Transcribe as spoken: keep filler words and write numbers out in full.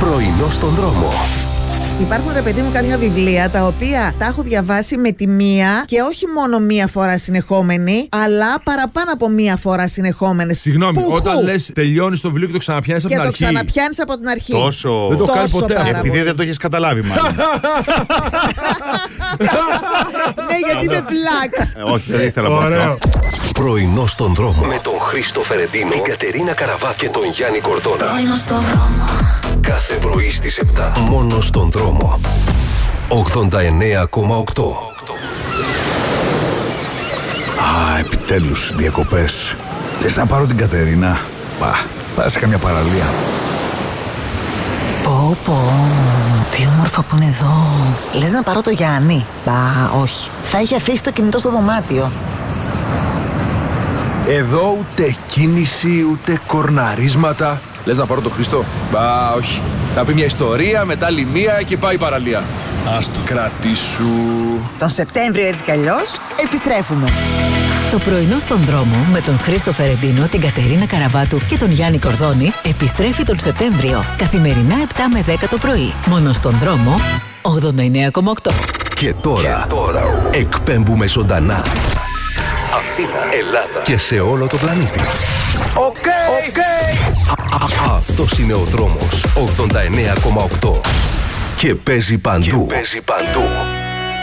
Πρωινό στον δρόμο. Υπάρχουν, ρε παιδί μου, κάποια βιβλία τα οποία τα έχω διαβάσει με τη μία και όχι μόνο μία φορά συνεχόμενη, αλλά παραπάνω από μία φορά συνεχόμενες. Συγγνώμη, Πουχου. όταν λες τελειώνεις το βιβλίο και το ξαναπιάνεις από Και την το αρχή. ξαναπιάνεις από την αρχή. Τόσο. Δεν το Τόσο κάνει ποτέ. πάρα Επειδή πολύ. δεν το έχεις καταλάβει, μάλλον. Ναι, γιατί είμαι βλάξ. Ε, όχι, δεν ήθελα να πω Ωραίο. αυτό. Πρωινό στον δρόμο. Με τον Χρήστο Φερεντίνο, την Κατερίνα Καραβά και τον Γιάννη Κορδόνα. Πρωινό στον δρόμο. Κάθε πρωί στις επτά. Μόνο στον δρόμο. ογδόντα εννέα κόμμα οκτώ. Α, επιτέλους, διακοπές. Λες να πάρω την Κατερίνα. Πα, πάω σε καμιά παραλία. Πω πω, τι όμορφα που είναι εδώ. Λες να πάρω το Γιάννη? Μπα, όχι. Θα είχε αφήσει το κινητό στο δωμάτιο. Εδώ ούτε κίνηση, ούτε κορναρίσματα. Λες να πάρω το Χριστό? Μπα, όχι. Θα πει μια ιστορία, μετά άλλη μία και πάει η παραλία. Ας το κρατήσου. Τον Σεπτέμβριο έτσι κι αλλιώς επιστρέφουμε. Το πρωινό στον δρόμο με τον Χρήστο Φερεντίνο, την Κατερίνα Καραβάτου και τον Γιάννη Κορδόνη επιστρέφει τον Σεπτέμβριο. Καθημερινά επτά με δέκα το πρωί. Μόνο στον δρόμο ογδόντα εννέα κόμμα οκτώ. Και τώρα, και τώρα εκπέμπουμε ζωντανά Αθήνα, Ελλάδα και σε όλο το πλανήτη. Οκ, οκ. Αυτός είναι ο δρόμος ογδόντα εννέα κόμμα οκτώ και παίζει παντού. Και παίζει παντού.